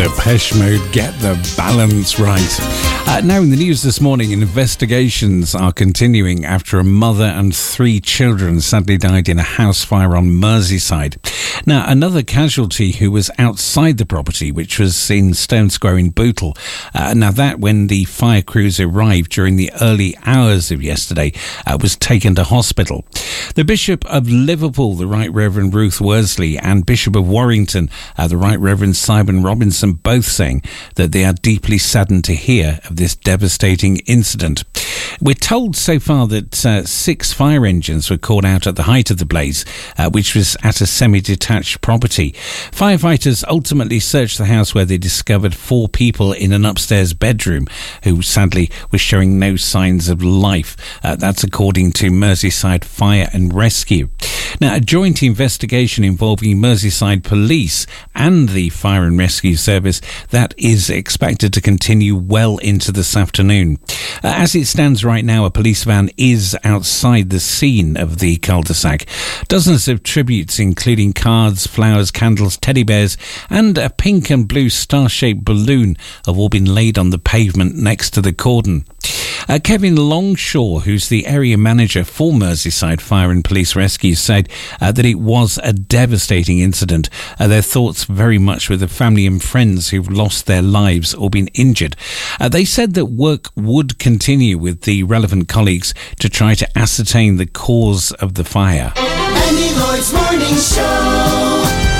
Depeche Mode, Get the Balance Right. Now in the news this morning, investigations are continuing after a mother and 3 children sadly died in a house fire on Merseyside. Now, another casualty who was outside the property, which was in Stone Square in Bootle. Now that, when the fire crews arrived during the early hours of yesterday, was taken to hospital. The Bishop of Liverpool, the Right Reverend Ruth Worsley, and Bishop of Warrington, the Right Reverend Simon Robinson, both saying that they are deeply saddened to hear of this devastating incident. We're told so far that 6 fire engines were called out at the height of the blaze, which was at a semi-detached property. Firefighters ultimately searched the house, where they discovered 4 people in an upstairs bedroom who sadly were showing no signs of life. That's according to Merseyside Fire and Rescue. Now, a joint investigation involving Merseyside Police and the Fire and Rescue Service, that is expected to continue well into this afternoon. As it stands right now, a police van is outside the scene of the cul-de-sac. Dozens of tributes, including cards, flowers, candles, teddy bears, and a pink and blue star-shaped balloon, have all been laid on the pavement next to the cordon. Kevin Longshaw, who's the area manager for Merseyside Fire and Police Rescue, said that it was a devastating incident. Their thoughts very much with the family and friends who've lost their lives or been injured. They said that work would continue with the relevant colleagues to try to ascertain the cause of the fire. Andy Lloyd's Morning Show.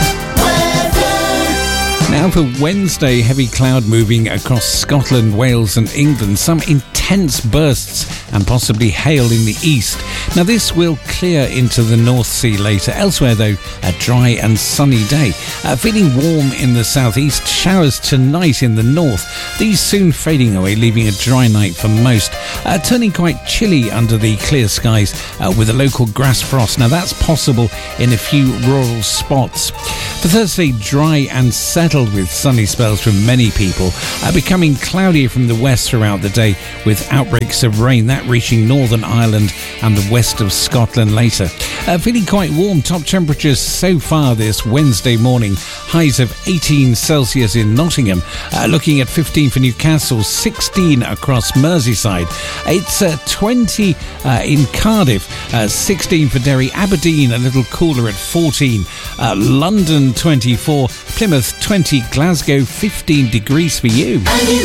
Now for Wednesday, heavy cloud moving across Scotland, Wales and England. Some intense bursts and possibly hail in the east. Now this will clear into the North Sea later. Elsewhere though, a dry and sunny day. Feeling warm in the southeast, showers tonight in the north. These soon fading away, leaving a dry night for most. Turning quite chilly under the clear skies with a local grass frost. Now that's possible in a few rural spots. For Thursday, dry and settled with sunny spells from many people, becoming cloudier from the west throughout the day with outbreaks of rain, that reaching Northern Ireland and the west of Scotland later. Feeling quite warm, top temperatures so far this Wednesday morning, highs of 18 Celsius in Nottingham, looking at 15 for Newcastle, 16 across Merseyside. It's 20 in Cardiff, 16 for Derry, Aberdeen a little cooler at 14, London 24, Plymouth 20, Glasgow 15 degrees for you. Andy